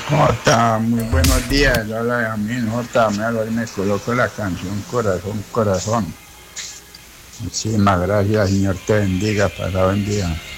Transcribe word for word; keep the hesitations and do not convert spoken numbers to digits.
Jota, muy buenos días. Habla a mí, Jota. Me, hago- me coloco la canción Corazón, Corazón. Muchísimas gracias, Señor te bendiga. Pasado buen día.